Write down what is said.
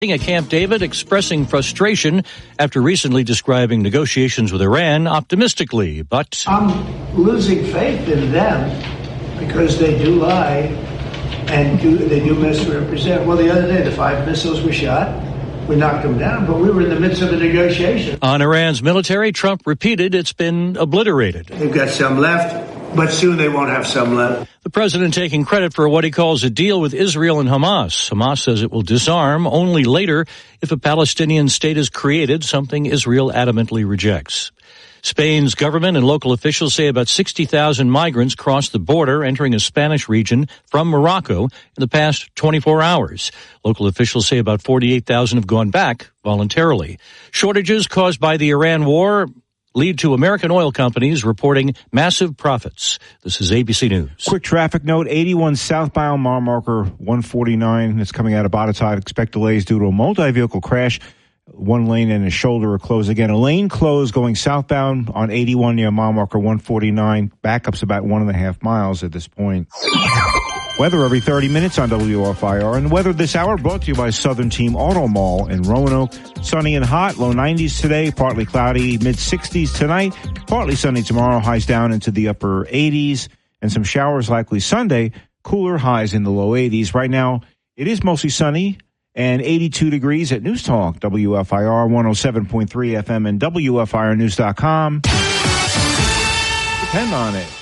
At Camp David, expressing frustration after recently describing negotiations with Iran optimistically, but I'm losing faith in them because they do lie and they do misrepresent. Well, the other day, the 5 missiles were shot. We knocked them down, but we were in the midst of a negotiation. On Iran's military, Trump repeated it's been obliterated. They've got some left, but soon they won't have some left. The president taking credit for what he calls a deal with Israel and Hamas. Hamas says it will disarm only later if a Palestinian state is created, something Israel adamantly rejects. Spain's government and local officials say about 60,000 migrants crossed the border entering a Spanish region from Morocco in the past 24 hours. Local officials say about 48,000 have gone back voluntarily. Shortages caused by the Iran war lead to American oil companies reporting massive profits. This is ABC News. Quick traffic note, 81 southbound mile marker 149 that's coming out of Botetourt. Expect delays due to a multi-vehicle crash. One lane and a shoulder are closed again. A lane closed going southbound on 81 near mile marker 149. Backup's about 1.5 miles at this point. Weather every 30 minutes on WFIR. And weather this hour brought to you by Southern Team Auto Mall in Roanoke. Sunny and hot, low 90s today, partly cloudy, mid 60s tonight, partly sunny tomorrow, highs down into the upper 80s, and some showers likely Sunday, cooler highs in the low 80s. Right now, it is mostly sunny and 82 degrees at News Talk, WFIR 107.3 FM and WFIRnews.com. Depend on it.